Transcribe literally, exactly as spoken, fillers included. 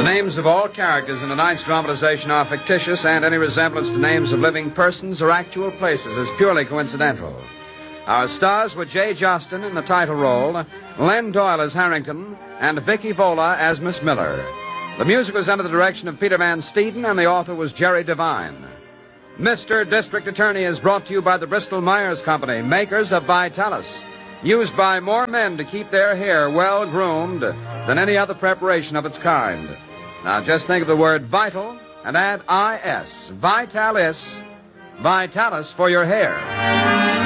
The names of all characters in tonight's dramatization are fictitious, and any resemblance to names of living persons or actual places is purely coincidental. Our stars were Jay Jostin in the title role, Len Doyle as Harrington, and Vicky Vola as Miss Miller. The music was under the direction of Peter Van Steeden, and the author was Jerry Devine. Mister District Attorney is brought to you by the Bristol-Myers Company, makers of Vitalis, used by more men to keep their hair well-groomed than any other preparation of its kind. Now just think of the word vital and add I S, Vitalis, Vitalis for your hair.